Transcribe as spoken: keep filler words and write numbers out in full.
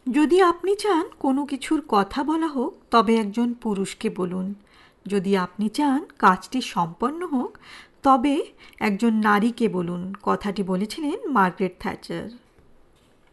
যদি আপনি চান কোনো কিছুর কথা বলা হোক তবে একজন পুরুষকে বলুন। যদি আপনি চান কাজটি সম্পন্ন হোক তবে একজন নারীকে বলুন। কথাটি বলেছিলেন মার্গারেট থ্যাচার।